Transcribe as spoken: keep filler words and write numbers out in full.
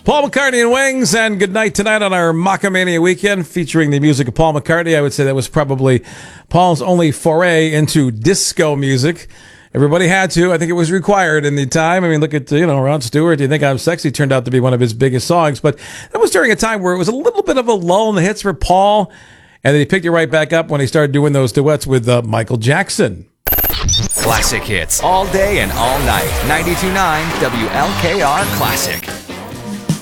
Paul McCartney and Wings, and good night tonight on our Macamania weekend featuring the music of Paul McCartney. I would say that was probably Paul's only foray into disco music. Everybody had to. I think it was required in the time. I mean, look at, you know, Rod Stewart, Do You Think I'm Sexy turned out to be one of his biggest songs. But that was during a time where it was a little bit of a lull in the hits for Paul. And then he picked it right back up when he started doing those duets with uh, Michael Jackson. Classic hits all day and all night. ninety-two point nine W L K R Classic.